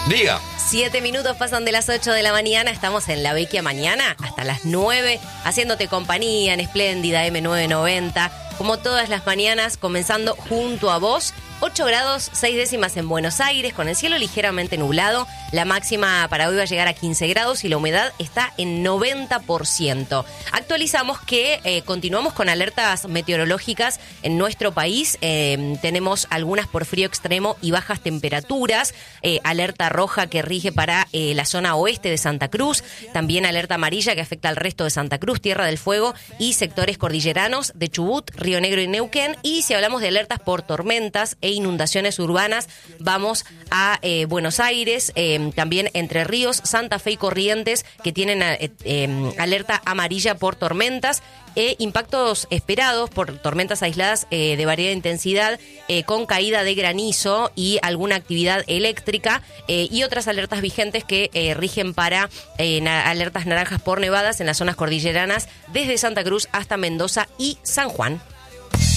Diga. 7 minutos pasan de las 8 de la mañana, estamos en La Vecchia Mañana hasta las 9, haciéndote compañía en Espléndida M990, como todas las mañanas, comenzando junto a vos. 8 grados 6 décimas en Buenos Aires, con el cielo ligeramente nublado. La máxima para hoy va a llegar a 15 grados y la humedad está en 90%. Actualizamos que continuamos con alertas meteorológicas en nuestro país. Tenemos algunas por frío extremo y bajas temperaturas. Alerta roja que rige para la zona oeste de Santa Cruz. También alerta amarilla que afecta al resto de Santa Cruz, Tierra del Fuego y sectores cordilleranos de Chubut, Río Negro y Neuquén. Y si hablamos de alertas por tormentas e inundaciones urbanas, vamos a Buenos Aires, también Entre Ríos, Santa Fe y Corrientes, que tienen alerta amarilla por tormentas. Impactos esperados por tormentas aisladas de variada intensidad, con caída de granizo y alguna actividad eléctrica, y otras alertas vigentes que rigen para alertas naranjas por nevadas en las zonas cordilleranas desde Santa Cruz hasta Mendoza y San Juan.